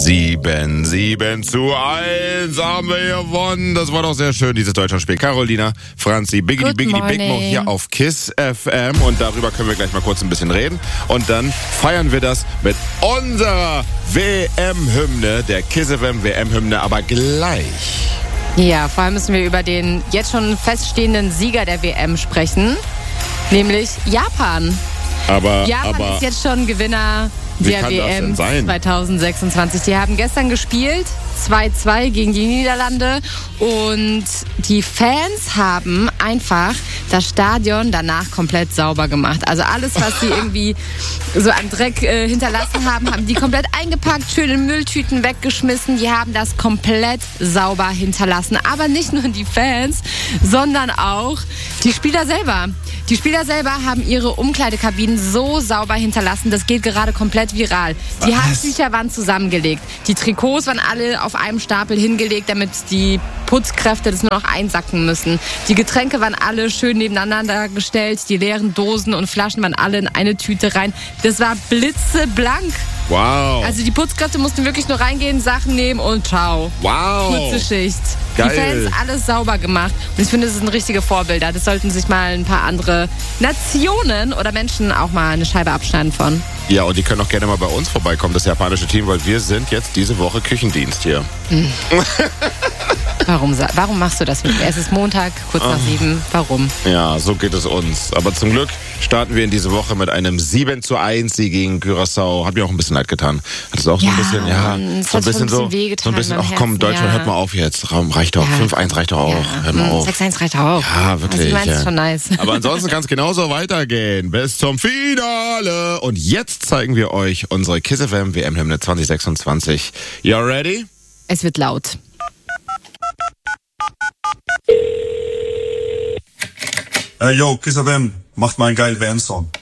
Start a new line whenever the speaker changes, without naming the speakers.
7:1 haben wir gewonnen. Das war doch sehr schön, dieses Deutschlandspiel. Carolina, Franzi, Biggity Big Mo hier auf KISS FM. Und darüber können wir gleich mal kurz ein bisschen reden. Und dann feiern wir das mit unserer WM-Hymne, der KISS FM WM-Hymne, aber gleich.
Ja, vor allem müssen wir über den jetzt schon feststehenden Sieger der WM sprechen, nämlich Japan. Japan ist jetzt schon Gewinner der WM 2026. Die haben gestern gespielt, 2-2 gegen die Niederlande, und die Fans haben einfach das Stadion danach komplett sauber gemacht. Also alles, was sie irgendwie so an Dreck hinterlassen haben, haben die komplett eingepackt, schön in Mülltüten weggeschmissen. Die haben das komplett sauber hinterlassen. Aber nicht nur die Fans, sondern auch die Spieler selber. Die Spieler selber haben ihre Umkleidekabinen so sauber hinterlassen, das geht gerade komplett viral. Die Handtücher waren zusammengelegt. Die Trikots waren alle auf einem Stapel hingelegt, damit die Putzkräfte das nur noch einsacken müssen. Die Getränke waren alle schön nebeneinander gestellt. Die leeren Dosen und Flaschen waren alle in eine Tüte rein. Das war blitzeblank.
Wow.
Also die Putzkräfte mussten wirklich nur reingehen, Sachen nehmen und ciao.
Wow.
Kurze Schicht.
Geil.
Die Fans alles sauber gemacht. Und ich finde, das sind richtige Vorbilder. Das sollten sich mal ein paar andere Nationen oder Menschen auch mal eine Scheibe abschneiden von.
Ja, und die können auch gerne mal bei uns vorbeikommen, das japanische Team, weil wir sind jetzt diese Woche Küchendienst hier.
Warum machst du das mit mir? Es ist Montag, kurz nach 7. Warum?
Ja, so geht es uns. Aber zum Glück starten wir in diese Woche mit einem 7:1 Sieg gegen Curaçao. Hat mir auch ein bisschen leid getan. Hat es auch so ein bisschen, so ein bisschen, ach komm, Deutschland, hört mal auf jetzt. Reicht doch. 5:1 reicht doch auch.
Ja.
Hört mal auf.
6:1 reicht auch.
Ja, wirklich.
Also, ist schon nice.
Aber ansonsten kann es genauso weitergehen. Bis zum Finale. Und jetzt zeigen wir euch unsere KISS FM WM-Hymne 2026. You ready?
Es wird laut.
Yo, KISS FM, macht mal einen geilen WM-Song.